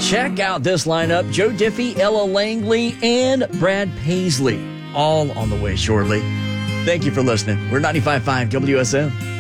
Check out this lineup: Joe Diffie, Ella Langley, and Brad Paisley. All on the way shortly. Thank you for listening. We're 95.5 WSM.